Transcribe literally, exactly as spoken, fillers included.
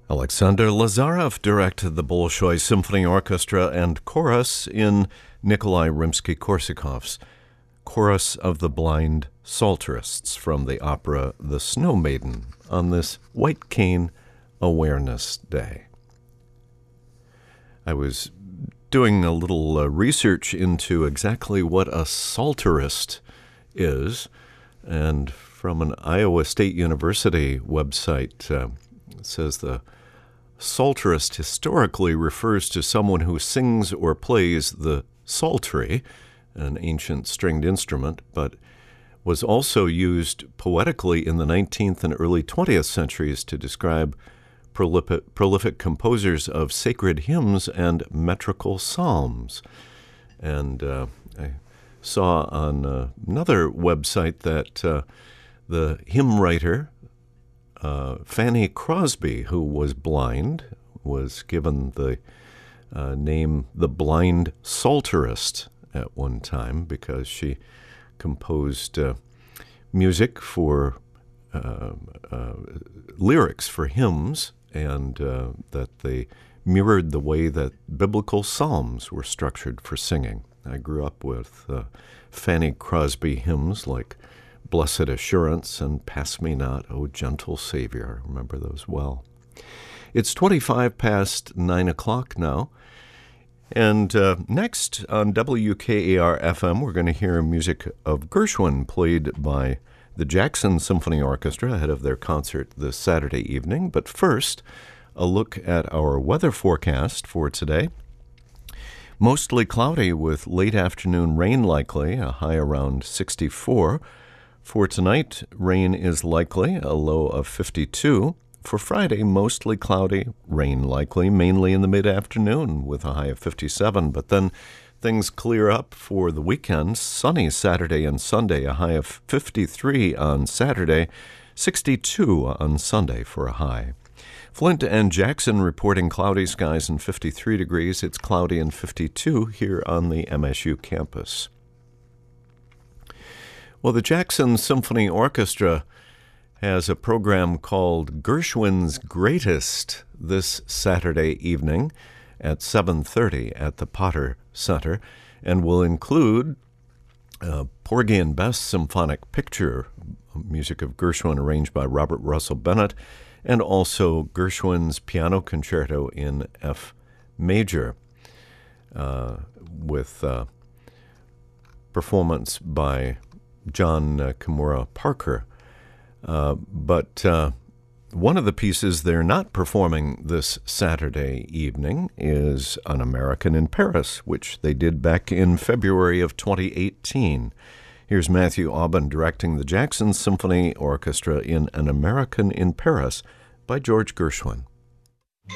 Alexander Lazarev directed the Bolshoi Symphony Orchestra and chorus in Nikolai Rimsky-Korsakov's Chorus of the Blind Psalterists from the opera The Snow Maiden on this White Cane Awareness Day. I was doing a little uh, research into exactly what a psalterist is, and from an Iowa State University website, uh, it says the psalterist historically refers to someone who sings or plays the psaltery, an ancient stringed instrument, but was also used poetically in the nineteenth and early twentieth centuries to describe prolific, prolific composers of sacred hymns and metrical psalms. And uh, I saw on uh, another website that uh, the hymn writer Uh, Fanny Crosby, who was blind, was given the uh, name the Blind Psalterist at one time because she composed uh, music for uh, uh, lyrics for hymns, and uh, that they mirrored the way that biblical psalms were structured for singing. I grew up with uh, Fanny Crosby hymns like Blessed Assurance and Pass Me Not, O Gentle Savior. I remember those well. It's twenty-five past nine o'clock now. And uh, next on W K A R F M, we're going to hear music of Gershwin played by the Jackson Symphony Orchestra ahead of their concert this Saturday evening. But first, a look at our weather forecast for today. Mostly cloudy with late afternoon rain likely, a high around sixty-four. For tonight, rain is likely, a low of fifty-two. For Friday, mostly cloudy, rain likely, mainly in the mid-afternoon with a high of fifty-seven. But then things clear up for the weekend. Sunny Saturday and Sunday, a high of fifty-three on Saturday, sixty-two on Sunday for a high. Flint and Jackson reporting cloudy skies and fifty-three degrees. It's cloudy and fifty-two here on the M S U campus. Well, the Jackson Symphony Orchestra has a program called Gershwin's Greatest this Saturday evening at seven thirty at the Potter Center, and will include uh, Porgy and Bess Symphonic Picture, music of Gershwin arranged by Robert Russell Bennett, and also Gershwin's Piano Concerto in F major, uh, with uh, performance by John uh, Kimura Parker. Uh, but uh, one of the pieces they're not performing this Saturday evening is An American in Paris, which they did back in February of twenty eighteen. Here's Matthew Aubin directing the Jackson Symphony Orchestra in An American in Paris by George Gershwin.